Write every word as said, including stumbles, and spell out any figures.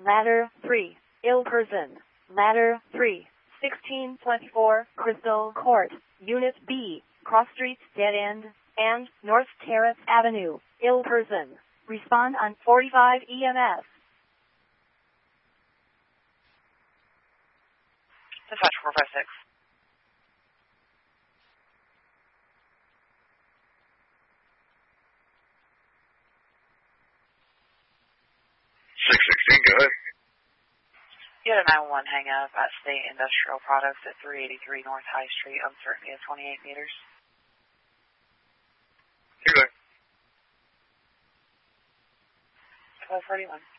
Ladder three, ill person. Ladder three, sixteen twenty-four, Crystal Court, Unit B, Cross Street, Dead End, and North Terrace Avenue, ill person. Respond on forty-five E M S. Dispatch four five six. six sixteen, go ahead. You had a nine one one hang up at State Industrial Products at three eighty-three North High Street, uncertainty of twenty-eight meters. You're there. twelve forty-one.